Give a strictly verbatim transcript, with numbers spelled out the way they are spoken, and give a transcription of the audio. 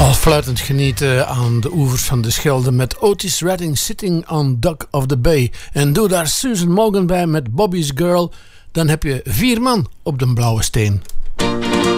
Fluitend genieten aan de oevers van de Schelde met Otis Redding Sitting on Dock of the Bay. En doe daar Susan Morgan bij met Bobby's Girl. Dan heb je vier man op de blauwe steen.